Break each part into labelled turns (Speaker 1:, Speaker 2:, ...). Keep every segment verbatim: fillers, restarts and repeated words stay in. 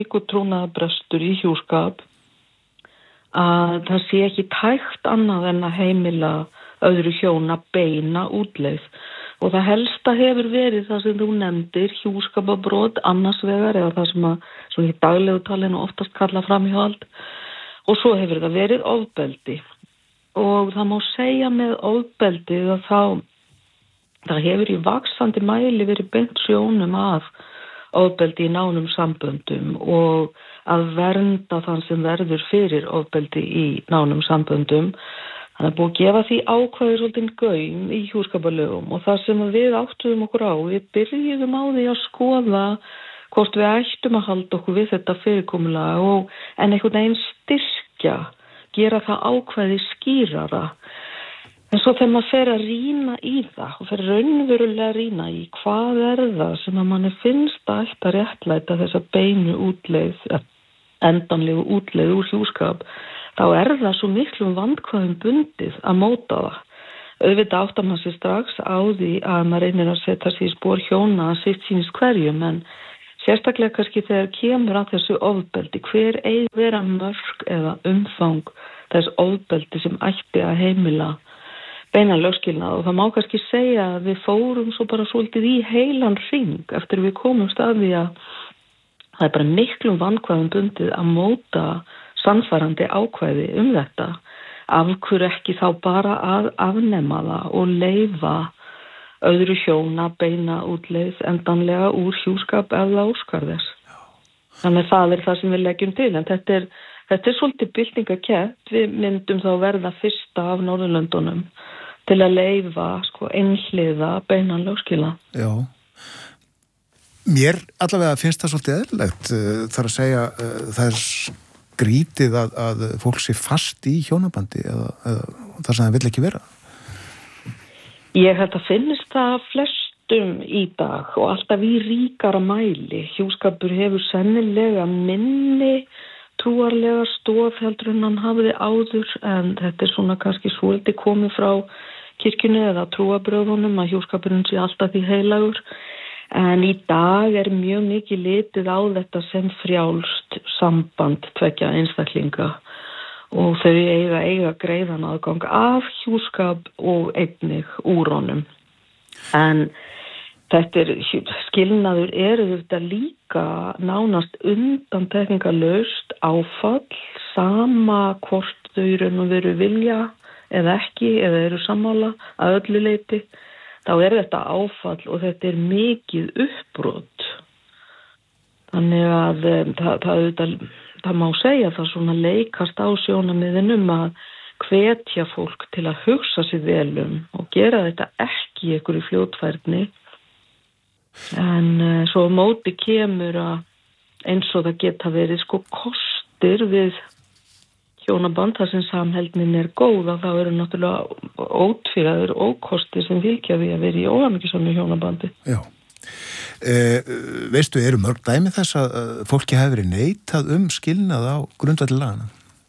Speaker 1: og trúnaðarbrestur í hjúskap að það sé ekki tækt annað en að heimila öðru hjóna beina útleið. Og það helsta hefur verið það sem þú nefndir, hjúskapabrot annars vegar eða það sem að svo í daglegu talinu oftast kalla framhjáhald og svo hefur það verið ofbeldi. Og það má segja með ofbeldi að þá það hefur í vaxandi mæli verið beint sjónum að ofbeldi í nánum samböndum og að vernda þann sem verður fyrir ofbeldi í nánum samböndum. Það er búið að gefa því ákvæður svolítinn gaum í hjúskaparlögum og það sem við áttuðum okkur á, við byrjuðum á því að skoða hvort við ættum að halda okkur við þetta fyrirkomulag og en einhvern veginn styrkja, gera það ákvæði skýrara. En svo þegar maður fer að rýna í það og fer raunverulega að rýna í hvað er það sem að manni finnst að ætti að réttlæta þessa beinu útleið, endanlegu útleið úr hjúskap, þá er það svo miklum vandkvæðum bundið að móta það. Auðvitað áttar maður sér strax á því að maður reynir að setja sig í spor hjóna að sitt sýnist hverjum, en sérstaklega kannski þegar kemur að þessu ofbeldi, hver eigi vera mörk eða umfang þess ofbeldi sem ætti að heimila beina lögskilnað og það má kannski segja að við fórum svo bara svolítið í heilan hring eftir við komumst að því að það er bara miklum vandkvæðum bundið að móta sannfærandi ákvæði um þetta. Af hverju ekki þá bara að afnema það og leyfa öðru hjóna beina útleið endanlega úr hjúskap eða óskar þess. Þannig það er það sem við leggjum til, en þetta er, þetta er svolítið byltingakett. Við myndum þá verða fyrsta af Norðurlöndunum til að leyfa sko einhliða beinan lögskilnað.
Speaker 2: Já. Mér allavega finnst það svolítið eðlilegt. Það er að segja, það er skrítið að, að fólk sé fast í hjónabandi eða, eða það sem það vill ekki vera.
Speaker 1: Ég held að finnst það flestum í dag og alltaf í ríkara mæli. Hjúskapur hefur sennilega minni trúarlega stoð heldur en hann hafiði áður, en þetta er svona kannski svolítið komið frá kirkjunni eða trúarbröðunum að hjúskapurinn sé alltaf því heilagur. En í dag er mjög mikið litið á þetta sem frjálst samband tveggja einstaklinga og þau eiga eiga greiðan aðgang af hjúskap og einnig úr honum. En þetta er, skilnaður eru þetta líka nánast undantekningarlaust áfall, sama hvort þau eru nú veru vilja eða ekki, eða eru sammála að öllu leyti. Þá er þetta áfall og þetta er mikið uppbrot. Þannig að það, það, það, það má segja það svona leikast á sjónarmiðinum að hvetja fólk til að hugsa sig vel um og gera þetta ekki í einhverju fljótfærni. En uh, svo á móti kemur að eins og það geta verið sko kostir við hjónaband þar sem samheldnin er góð og þá eru náttúrulega ótvíræður ókostir sem fylgja því að vera í óhamingjusamlegu hjónabandi.
Speaker 2: Já. E, veistu, eru mörg dæmi þess að fólki hafi verið neitað um skilnað á grundvelli laganna?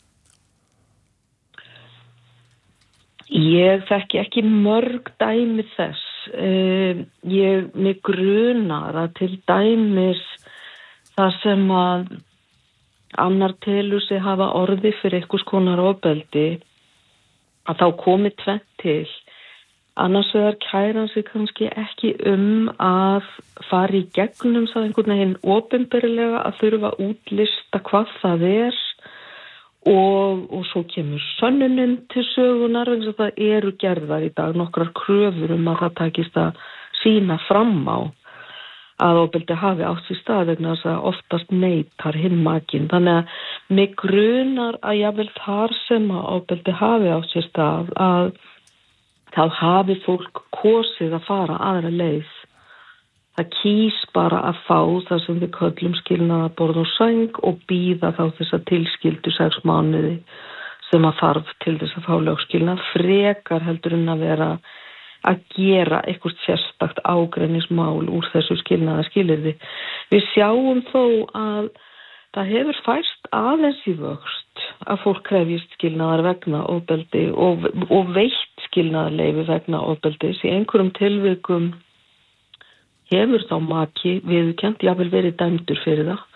Speaker 1: Ég þekki ekki mörg dæmi þess. E, ég mig grunar að til dæmis það sem að annar telur sig hafa orði fyrir einhvers konar ofbeldi að þá komi tvennt til. Annars vegar kæran sig kannski ekki um að fara í gegnum það einhvern veginn opinberlega að þurfa að útlista hvað það er og, og svo kemur sönnunin til sögunar vegna þess að það eru gerðar í dag nokkrar kröfur um að það takist að sýna fram á að ofbeldi hafi átt sér stað vegna þess að oftast neitar hinn makinn. Þannig að mig grunar að jafnvel þar sem að ofbeldi hafi átt sér stað að þá hafi fólk kosið að fara aðra leið. Það kýs bara að fá það sem við köllum skilnaðarborð og sæng og bíða þá þess að tilskildu sex mánuði sem að þarf til þess að fá lögskilnað frekar heldur en að vera að gera eitthvað sérstakt ágreiningsmál úr þessu skilnaðarskilyrði. Við sjáum þó að það hefur færst aðeins í vöxt að fólk krefjist skilnaðar vegna ofbeldi og, og veitt skilnaðarleyfi vegna ofbeldis. Í einhverjum tilvikum hefur þá maki viðurkennt, jafnvel verið dæmdur fyrir það.